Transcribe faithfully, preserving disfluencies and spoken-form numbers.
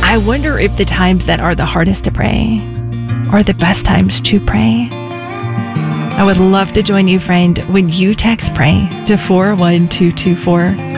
I wonder if the times that are the hardest to pray are the best times to pray. I would love to join you, friend, when you text PRAY to four one two two four.